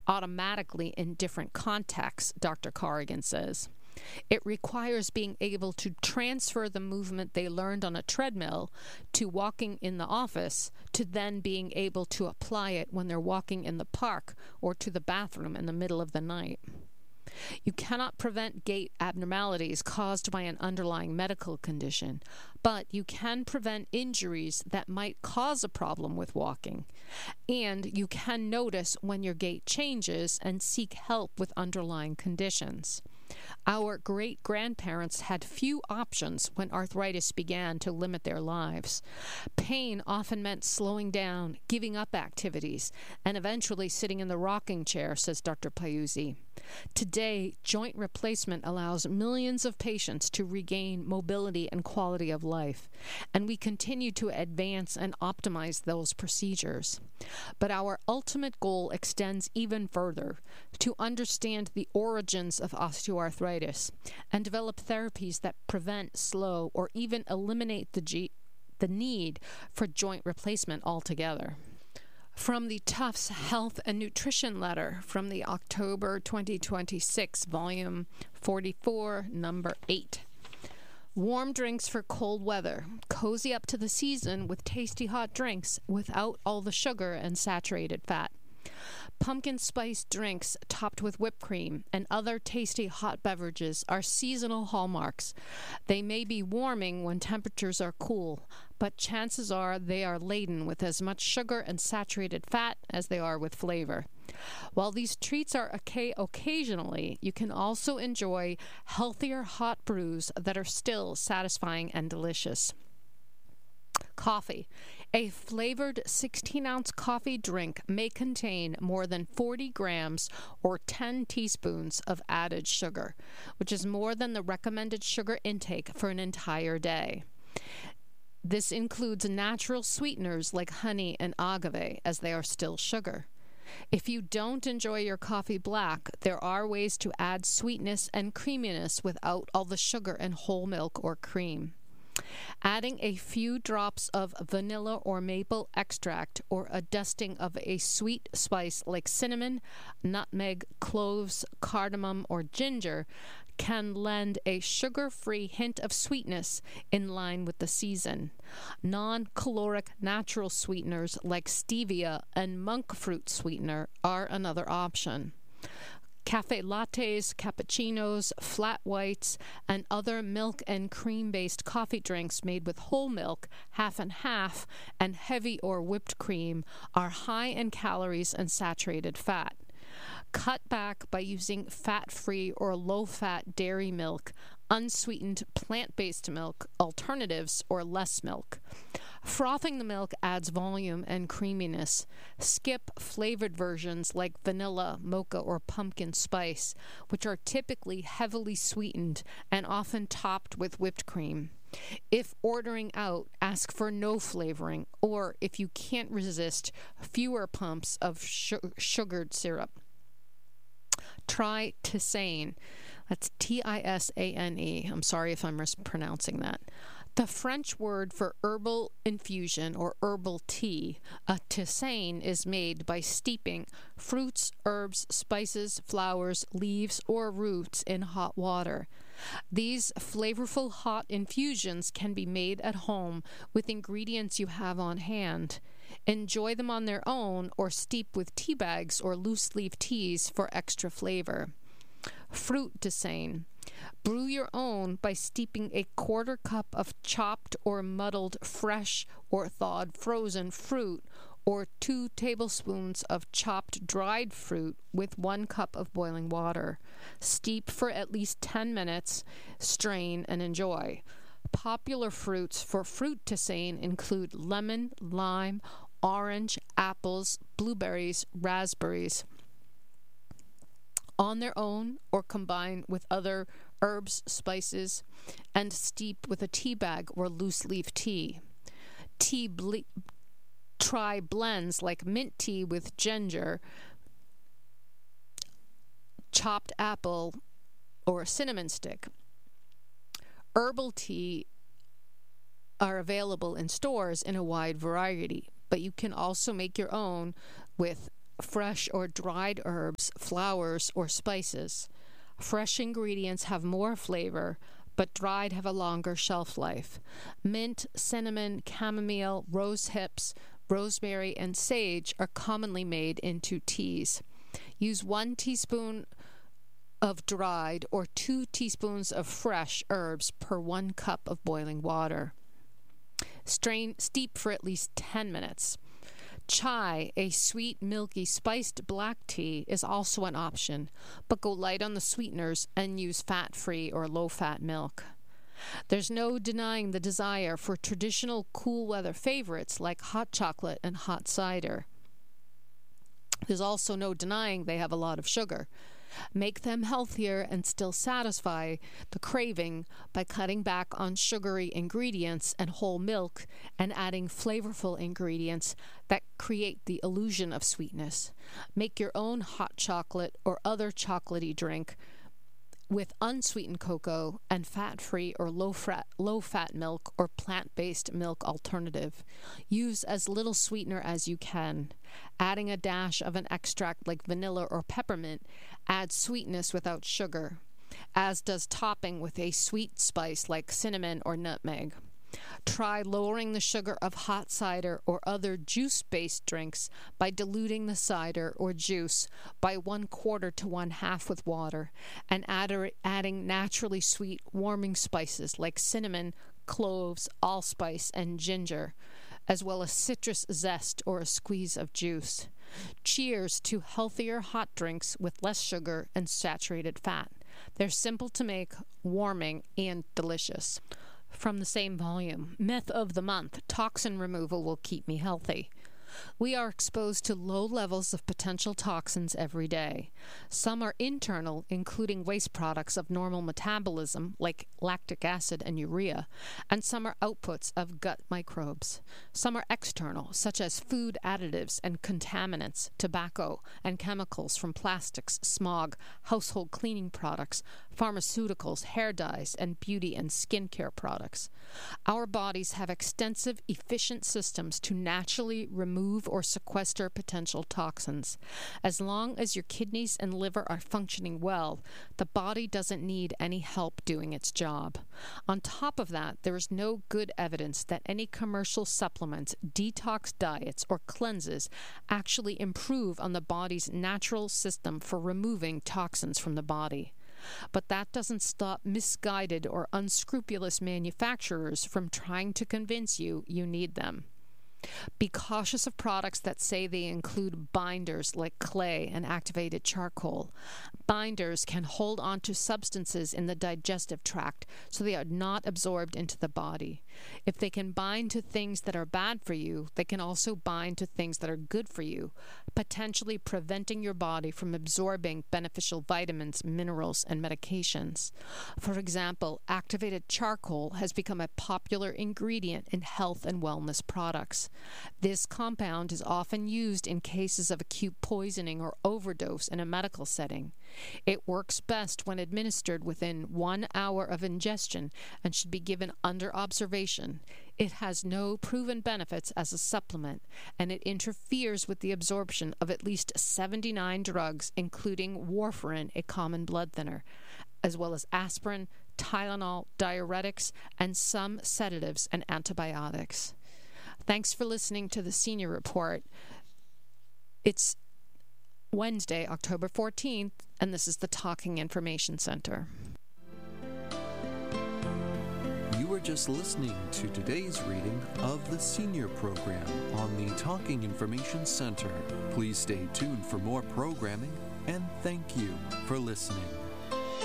automatically in different contexts, Dr. Corrigan says. It requires being able to transfer the movement they learned on a treadmill to walking in the office, to then being able to apply it when they're walking in the park or to the bathroom in the middle of the night. You cannot prevent gait abnormalities caused by an underlying medical condition, but you can prevent injuries that might cause a problem with walking. And you can notice when your gait changes and seek help with underlying conditions. Our great-grandparents had few options when arthritis began to limit their lives. Pain often meant slowing down, giving up activities, and eventually sitting in the rocking chair, says Dr. Piuzzi. Today, joint replacement allows millions of patients to regain mobility and quality of life, and we continue to advance and optimize those procedures. But our ultimate goal extends even further, to understand the origins of osteoarthritis and develop therapies that prevent, slow, or even eliminate the need for joint replacement altogether. From the Tufts Health and Nutrition Letter from the October 2026, Volume 44, Number 8. Warm drinks for cold weather. Cozy up to the season with tasty hot drinks without all the sugar and saturated fat. Pumpkin spice drinks topped with whipped cream and other tasty hot beverages are seasonal hallmarks. They may be warming when temperatures are cool, but chances are they are laden with as much sugar and saturated fat as they are with flavor. While these treats are okay occasionally, you can also enjoy healthier hot brews that are still satisfying and delicious. Coffee. A flavored 16-ounce coffee drink may contain more than 40 grams or 10 teaspoons of added sugar, which is more than the recommended sugar intake for an entire day. This includes natural sweeteners like honey and agave, as they are still sugar. If you don't enjoy your coffee black, there are ways to add sweetness and creaminess without all the sugar and whole milk or cream. Adding a few drops of vanilla or maple extract or a dusting of a sweet spice like cinnamon, nutmeg, cloves, cardamom, or ginger can lend a sugar-free hint of sweetness in line with the season. Non-caloric natural sweeteners like stevia and monk fruit sweetener are another option. Cafe lattes, cappuccinos, flat whites, and other milk and cream-based coffee drinks made with whole milk, half and half, and heavy or whipped cream are high in calories and saturated fat. Cut back by using fat-free or low-fat dairy milk, unsweetened plant-based milk, alternatives, or less milk. Frothing the milk adds volume and creaminess. Skip flavored versions like vanilla, mocha, or pumpkin spice, which are typically heavily sweetened and often topped with whipped cream. If ordering out, ask for no flavoring, or if you can't resist, fewer pumps of sugared syrup. Try tisane. That's Tisane. I'm sorry if I'm mispronouncing that. The French word for herbal infusion or herbal tea, a tisane, is made by steeping fruits, herbs, spices, flowers, leaves, or roots in hot water. These flavorful hot infusions can be made at home with ingredients you have on hand. Enjoy them on their own or steep with tea bags or loose-leaf teas for extra flavor. Fruit tisane. Brew your own by steeping a quarter cup of chopped or muddled fresh or thawed frozen fruit or 2 tablespoons of chopped dried fruit with 1 cup of boiling water. Steep for at least 10 minutes, strain, and enjoy. Popular fruits for fruit tisane include lemon, lime, orange, apples, blueberries, raspberries. On their own or combine with other herbs, spices, and steep with a tea bag or loose leaf tea. Try blends like mint tea with ginger, chopped apple, or a cinnamon stick. Herbal tea are available in stores in a wide variety, but you can also make your own with fresh or dried herbs, flowers, or spices. Fresh ingredients have more flavor, but dried have a longer shelf life. Mint, cinnamon, chamomile, rose hips, rosemary, and sage are commonly made into teas. Use 1 teaspoon of dried or 2 teaspoons of fresh herbs per 1 cup of boiling water. Steep for at least 10 minutes. Chai, a sweet, milky, spiced black tea, is also an option, but go light on the sweeteners and use fat-free or low-fat milk. There's no denying the desire for traditional cool weather favorites like hot chocolate and hot cider. There's also no denying they have a lot of sugar. Make them healthier and still satisfy the craving by cutting back on sugary ingredients and whole milk and adding flavorful ingredients that create the illusion of sweetness. Make your own hot chocolate or other chocolatey drink with unsweetened cocoa and fat-free or low-fat milk or plant-based milk alternative. Use as little sweetener as you can. Adding a dash of an extract like vanilla or peppermint adds sweetness without sugar, as does topping with a sweet spice like cinnamon or nutmeg. Try lowering the sugar of hot cider or other juice-based drinks by diluting the cider or juice by 1/4 to 1/2 with water and adding naturally sweet warming spices like cinnamon, cloves, allspice, and ginger, as well as citrus zest or a squeeze of juice. Cheers to healthier hot drinks with less sugar and saturated fat. They're simple to make, warming, and delicious. From the same volume, Myth of the Month, toxin removal will keep me healthy. We are exposed to low levels of potential toxins every day. Some are internal, including waste products of normal metabolism, like lactic acid and urea, and some are outputs of gut microbes. Some are external, such as food additives and contaminants, tobacco, and chemicals from plastics, smog, household cleaning products, pharmaceuticals, hair dyes, and beauty and skincare products. Our bodies have extensive, efficient systems to naturally remove or sequester potential toxins. As long as your kidneys and liver are functioning well, the body doesn't need any help doing its job. On top of that, there is no good evidence that any commercial supplements, detox diets, or cleanses actually improve on the body's natural system for removing toxins from the body. But that doesn't stop misguided or unscrupulous manufacturers from trying to convince you you need them. Be cautious of products that say they include binders like clay and activated charcoal. Binders can hold on to substances in the digestive tract, so they are not absorbed into the body. If they can bind to things that are bad for you, they can also bind to things that are good for you, potentially preventing your body from absorbing beneficial vitamins, minerals, and medications. For example, activated charcoal has become a popular ingredient in health and wellness products. This compound is often used in cases of acute poisoning or overdose in a medical setting. It works best when administered within 1 hour of ingestion and should be given under observation. It has no proven benefits as a supplement, and it interferes with the absorption of at least 79 drugs, including warfarin, a common blood thinner, as well as aspirin, Tylenol, diuretics, and some sedatives and antibiotics. Thanks for listening to the Senior Report. It's Wednesday, October 14th, and this is the Talking Information Center. You were just listening to today's reading of the Senior Program on the Talking Information Center. Please stay tuned for more programming, and thank you for listening.